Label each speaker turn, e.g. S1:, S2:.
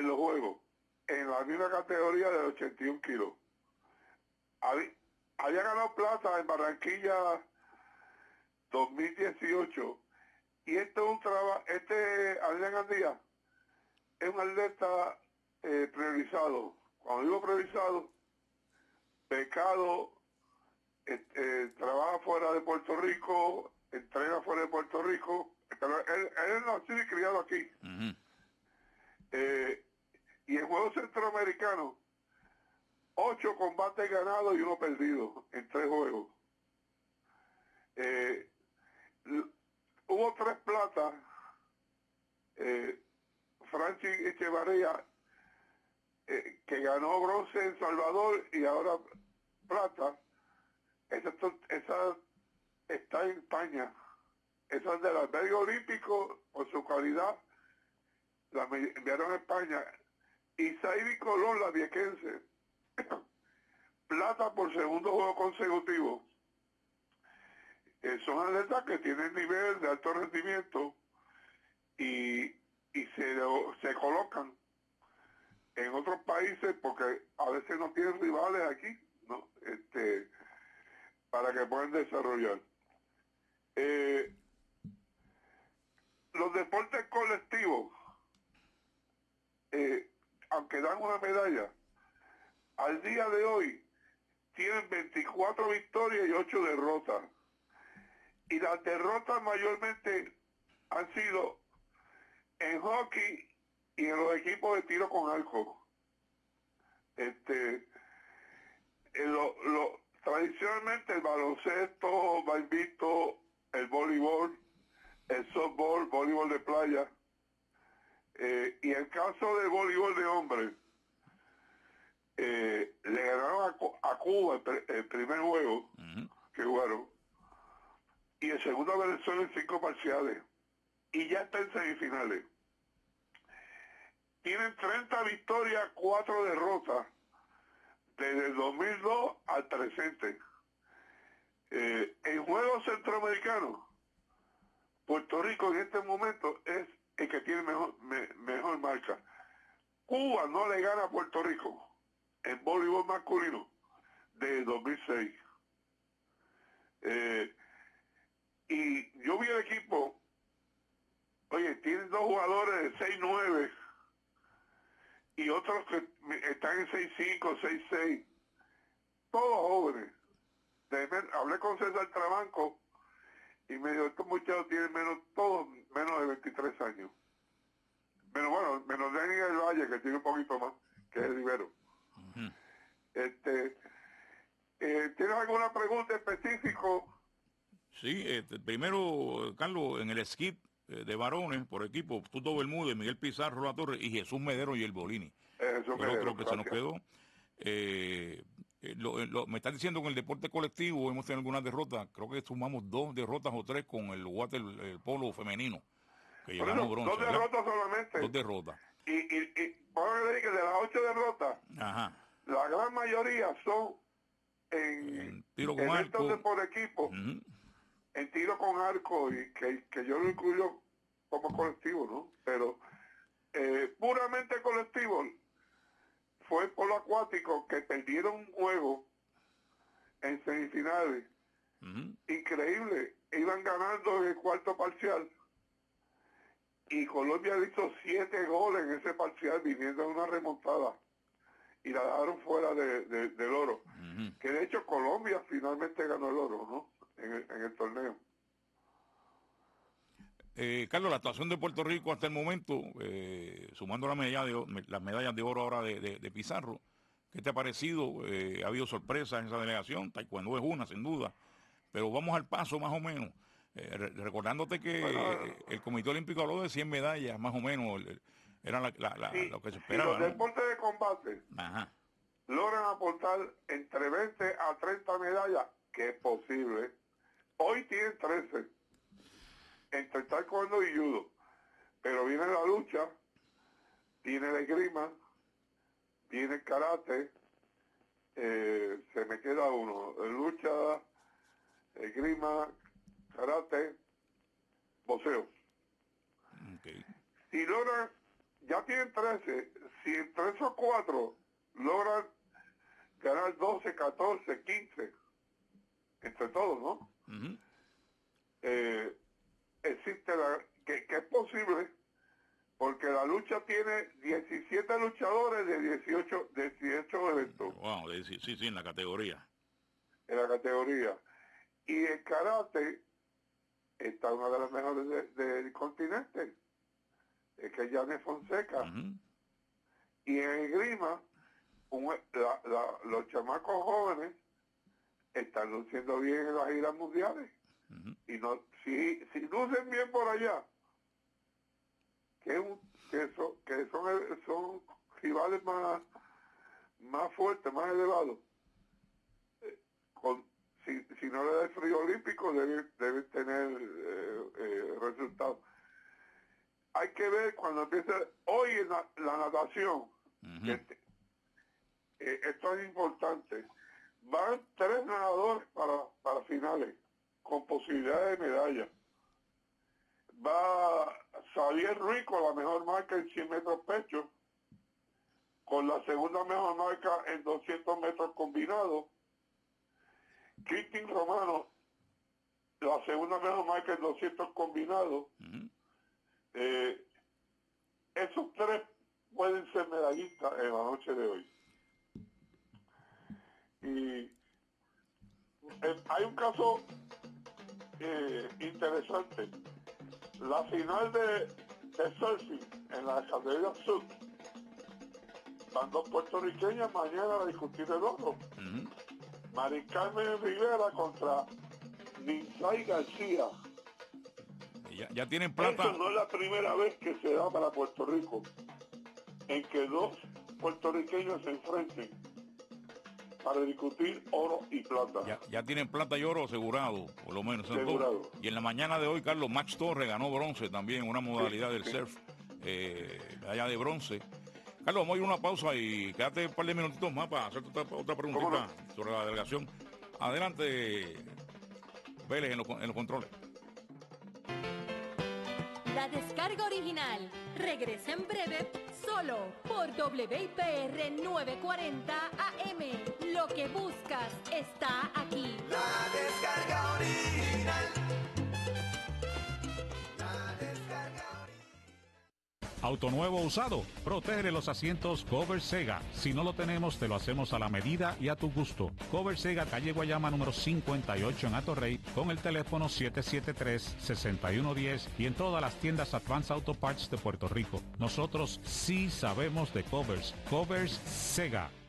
S1: en los Juegos, en la misma categoría de 81 kilos. Había ganado plata en Barranquilla 2018, y este es un trabajo, Adrián Andía es un atleta priorizado. Cuando digo priorizado, becado, trabaja fuera de Puerto Rico, entrena fuera de Puerto Rico, pero él es nacido y criado aquí. Y en Juegos Centroamericanos, 8 combates ganados y 1 perdido en 3 juegos. Hubo 3 platas. Francis Echevarría, que ganó bronce en Salvador y ahora plata. Esa está en España. Esa es del albergue olímpico, por su calidad, la enviaron a España. Y Saidi Colón, la viequense, plata por segundo juego consecutivo. Son atletas que tienen nivel de alto rendimiento y se colocan en otros países porque a veces no tienen rivales aquí, ¿no? Para que puedan desarrollar. Los deportes colectivos, aunque dan una medalla, al día de hoy tienen 24 victorias y 8 derrotas. Y las derrotas mayormente han sido en hockey y en los equipos de tiro con arco. Tradicionalmente el baloncesto va invicto, el voleibol, el softball, voleibol de playa, y el caso del voleibol de hombres, le ganaron a Cuba el primer juego que jugaron, y el segundo a Venezuela en 5 parciales, y ya está en semifinales. Tienen 30 victorias, 4 derrotas, desde el 2002 al presente. En Juegos Centroamericanos, Puerto Rico en este momento es el que tiene mejor marca. Cuba no le gana a Puerto Rico en voleibol masculino desde 2006. Y yo vi el equipo, oye, tienen 2 jugadores de 6'9", y otros que están en 6'5", 6'6", todos jóvenes. Hablé con César Trabanco y me dijo, estos muchachos tienen todos menos de 23 años. Menos Denis del Valle, que tiene un poquito más, que es el Ibero. ¿Tienes alguna pregunta específica?
S2: Sí, primero, Carlos, en el skip de varones por equipo, Tuto Bermúdez, Miguel Pizarro La Torre y Jesús Medero y el Bolini.
S1: Jesús
S2: Fue
S1: Medero,
S2: otro que
S1: gracias.
S2: se nos quedó. Me estás diciendo que en el deporte colectivo hemos tenido algunas derrotas. Creo que sumamos 2 derrotas o 3 con el el polo femenino, que
S1: Por
S2: ganó
S1: eso,
S2: bronce,
S1: 2
S2: ¿verdad?
S1: derrotas solamente.
S2: 2 derrotas.
S1: Y póngale que de las 8 derrotas,
S2: Ajá.
S1: la gran mayoría son en
S2: Tiro con
S1: eventos de
S2: arco.
S1: por equipo, en tiro con arco, y que yo lo incluyo como colectivo, ¿no? Pero puramente colectivo fue polo acuático, que perdieron un juego en semifinales. Increíble, iban ganando en el cuarto parcial y Colombia hizo 7 goles en ese parcial viniendo de una remontada y la dejaron fuera del oro. Que de hecho Colombia finalmente ganó el oro, ¿no? En el torneo.
S2: Carlos, la actuación de Puerto Rico hasta el momento, sumando las medallas de oro ahora de Pizarro, ¿qué te ha parecido? ¿Ha habido sorpresas en esa delegación? Taekwondo es una, sin duda, pero vamos al paso más o menos. Recordándote que el Comité Olímpico habló de 100 medallas, más o menos, era lo que se esperaba,
S1: si los
S2: ¿no?
S1: deportes de combate
S2: Ajá.
S1: logran aportar entre 20 a 30 medallas, que es posible, hoy tienen 13, entre taekwondo y judo, pero viene la lucha, viene la esgrima, viene el karate, se me queda uno, lucha, esgrima, karate, boxeo.
S2: Okay.
S1: Si logran, ya tienen 13, si en 3 o 4 logran ganar 12, 14, 15, entre todos, ¿no?
S2: Uh-huh.
S1: Existe que es posible, porque la lucha tiene 17 luchadores de 18 eventos.
S2: Wow, sí, en la categoría.
S1: En la categoría. Y el karate está una de las mejores del continente, que es Janet Fonseca.
S2: Uh-huh.
S1: Y en esgrima, los chamacos jóvenes están luciendo bien en las giras mundiales.
S2: Uh-huh.
S1: Y no, si lucen bien por allá, que son rivales más fuertes, más elevados, si no le da el frío olímpico, deben tener resultados. Hay que ver cuando empiece hoy en la natación. Uh-huh. Esto es importante. Van 3 nadadores para finales, con posibilidades de medalla. Va Xavier Ruiz con la mejor marca en 100 metros pecho, con la segunda mejor marca en 200 metros combinados. Cristian Romano, la segunda mejor marca en 200 combinados. Uh-huh. Esos 3 pueden ser medallistas en la noche de hoy. Y hay un caso interesante. La final de surfing en la categoría sur, van 2 puertorriqueñas mañana a discutir el oro. Uh-huh. Mari Carmen Rivera contra Ninsay García.
S2: Ya tienen plata.
S1: Eso no es la primera vez que se da para Puerto Rico, en que 2 puertorriqueños se enfrenten para discutir oro y plata.
S2: Ya tienen plata y oro asegurado, por lo menos.
S1: Asegurado.
S2: Y en la mañana de hoy, Carlos, Max Torres ganó bronce también, una modalidad del surf, allá de bronce. Carlos, vamos a ir a una pausa y quédate un par de minutitos más para hacerte otra preguntita sobre la delegación. Adelante, Vélez en los controles.
S3: La descarga original regresa en breve solo por WIPR 940 AM. Lo que buscas está aquí.
S4: La descarga original. La descarga original.
S5: Auto nuevo o usado, protege los asientos Cover Sega. Si no lo tenemos, te lo hacemos a la medida y a tu gusto. Cover Sega, calle Guayama número 58 en Atorrey, con el teléfono 773-6110 y en todas las tiendas Advance Auto Parts de Puerto Rico. Nosotros sí sabemos de covers. Covers Sega.